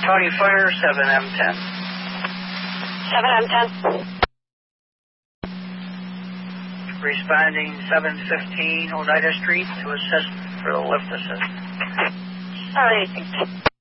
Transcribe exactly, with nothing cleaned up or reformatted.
Tony Fire, seven M ten. seven M ten. Responding seven fifteen Oneida Street to assist for the lift assist. All right.